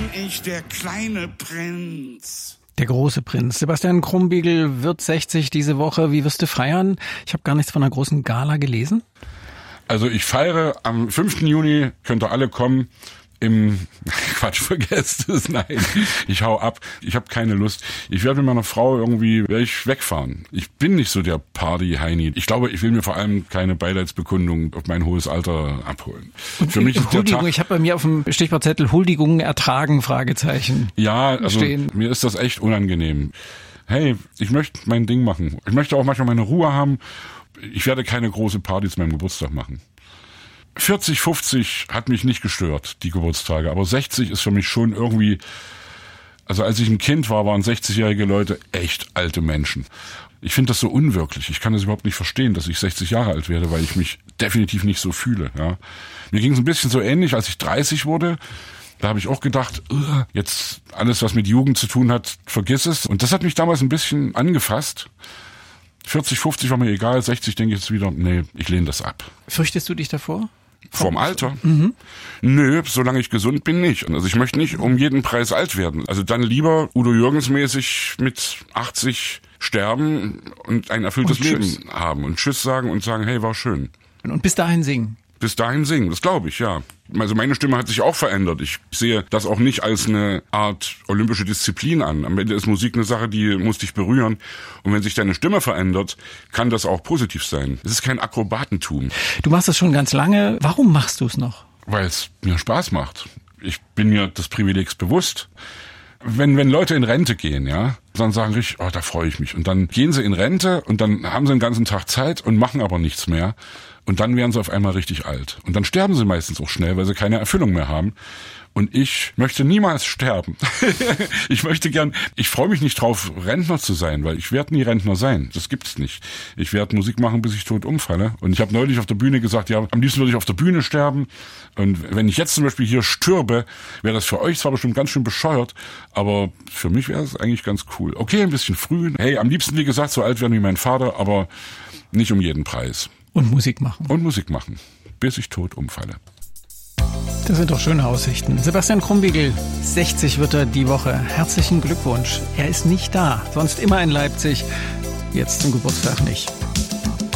ich der kleine Prinz. Der große Prinz. Sebastian Krumbiegel wird 60 diese Woche. Wie wirst du feiern? Ich habe gar nichts von einer großen Gala gelesen. Also ich feiere am 5. Juni, könnt ihr alle kommen, Quatsch, vergesst es, nein, ich hau ab, ich habe keine Lust. Ich werde mit meiner Frau werde ich wegfahren. Ich bin nicht so der Party-Heini. Ich glaube, ich will mir vor allem keine Beileidsbekundung auf mein hohes Alter abholen. Und für mich ist Huldigung, ich habe bei mir auf dem Stichwortzettel Huldigungen ertragen, Fragezeichen. Ja, also stehen. Mir ist das echt unangenehm. Hey, ich möchte mein Ding machen. Ich möchte auch manchmal meine Ruhe haben. Ich werde keine große Party zu meinem Geburtstag machen. 40, 50 hat mich nicht gestört, die Geburtstage. Aber 60 ist für mich schon irgendwie, also als ich ein Kind war, waren 60-jährige Leute echt alte Menschen. Ich finde das so unwirklich. Ich kann das überhaupt nicht verstehen, dass ich 60 Jahre alt werde, weil ich mich definitiv nicht so fühle. Ja. Mir ging es ein bisschen so ähnlich, als ich 30 wurde. Da habe ich auch gedacht, jetzt alles, was mit Jugend zu tun hat, vergiss es. Und das hat mich damals ein bisschen angefasst. 40, 50 war mir egal, 60 denke ich jetzt wieder, nee, ich lehne das ab. Fürchtest du dich davor? Vorm Alter? Mhm. Nö, solange ich gesund bin, nicht. Also ich möchte nicht um jeden Preis alt werden. Also dann lieber Udo Jürgens mäßig mit 80 sterben und ein erfülltes Leben haben und Tschüss sagen und sagen, hey, war schön. Und bis dahin singen. Bis dahin singen, das glaube ich, ja. Also meine Stimme hat sich auch verändert. Ich sehe das auch nicht als eine Art olympische Disziplin an. Am Ende ist Musik eine Sache, die muss dich berühren. Und wenn sich deine Stimme verändert, kann das auch positiv sein. Es ist kein Akrobatentum. Du machst das schon ganz lange. Warum machst du es noch? Weil es mir Spaß macht. Ich bin mir des Privilegs bewusst. Wenn Leute in Rente gehen, ja, dann sagen richtig, da freue ich mich. Und dann gehen sie in Rente und dann haben sie den ganzen Tag Zeit und machen aber nichts mehr. Und dann werden sie auf einmal richtig alt. Und dann sterben sie meistens auch schnell, weil sie keine Erfüllung mehr haben. Und ich möchte niemals sterben. Ich freue mich nicht drauf, Rentner zu sein, weil ich werde nie Rentner sein. Das gibt's nicht. Ich werde Musik machen, bis ich tot umfalle. Und ich habe neulich auf der Bühne gesagt, ja, am liebsten würde ich auf der Bühne sterben. Und wenn ich jetzt zum Beispiel hier stürbe, wäre das für euch zwar bestimmt ganz schön bescheuert, aber für mich wäre es eigentlich ganz cool. Okay, ein bisschen früh. Hey, am liebsten, wie gesagt, so alt werden wie mein Vater, aber nicht um jeden Preis. Und Musik machen. Und Musik machen, bis ich tot umfalle. Das sind doch schöne Aussichten. Sebastian Krumbiegel, 60 wird er die Woche. Herzlichen Glückwunsch. Er ist nicht da, sonst immer in Leipzig. Jetzt zum Geburtstag nicht.